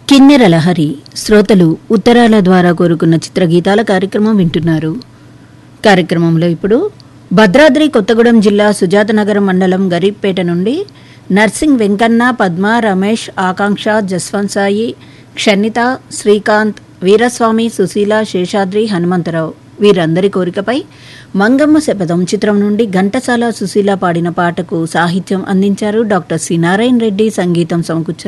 కిన్నెర లహరి శ్రోతలు ఉత్తరాల ద్వారా కోరుకున్న చిత్రగీతాల కార్యక్రమం వింటున్నారు. కార్యక్రమంలో ఇప్పుడు భద్రాద్రి కొత్తగూడెం జిల్లా సుజాతనగరం మండలం గరీబ్పేట నుండి నర్సింగ్ వెంకన్న, పద్మ, రమేష్, ఆకాంక్ష, జస్వంత్ సాయి, క్షణిత, శ్రీకాంత్, వీరస్వామి, సుశీల, శేషాద్రి, హనుమంతరావు వీరందరి కోరికపై మంగమ్మ శపథం చిత్రం నుండి ఘంటసాల, సుశీల పాడిన పాటకు సాహిత్యం అందించారు డాక్టర్ సి నారాయణ రెడ్డి, సంగీతం సమకూర్చారు